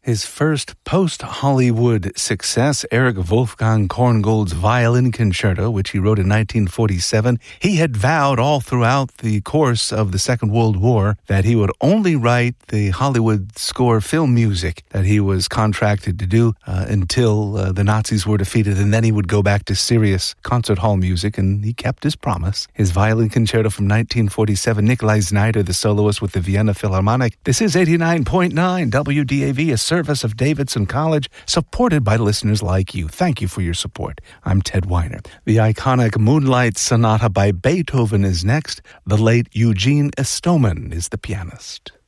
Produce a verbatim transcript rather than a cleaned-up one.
His first post-Hollywood success, Erich Wolfgang Korngold's Violin Concerto, which he wrote in nineteen forty-seven. He had vowed all throughout the course of the Second World War that he would only write the Hollywood score film music that he was contracted to do uh, until uh, the Nazis were defeated, and then he would go back to serious concert hall music, and he kept his promise. His Violin Concerto from nineteen forty-seven, Nikolai Znaider, the soloist with the Vienna Philharmonic. This is eighty-nine point nine W D A V, a service of Davidson College, supported by listeners like you. Thank you for your support. I'm Ted Weiner. The iconic Moonlight Sonata by Beethoven is next. The late Eugene Estomin is the pianist.